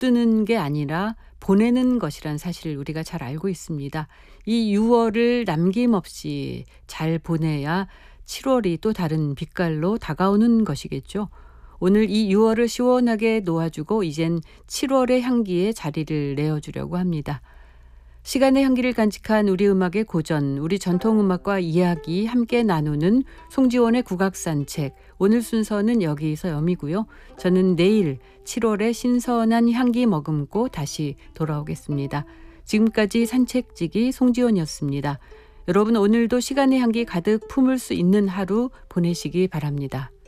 앞두는 게 아니라 보내는 것이란 사실을 우리가 잘 알고 있습니다. 이 6월을 남김없이 잘 보내야 7월이 또 다른 빛깔로 다가오는 것이겠죠. 오늘 이 6월을 시원하게 놓아주고 이젠 7월의 향기에 자리를 내어주려고 합니다. 시간의 향기를 간직한 우리 음악의 고전, 우리 전통음악과 이야기 함께 나누는 송지원의 국악산책. 오늘 순서는 여기서 여미고요. 저는 내일 7월의 신선한 향기 머금고 다시 돌아오겠습니다. 지금까지 산책지기 송지원이었습니다. 여러분 오늘도 시간의 향기 가득 품을 수 있는 하루 보내시기 바랍니다.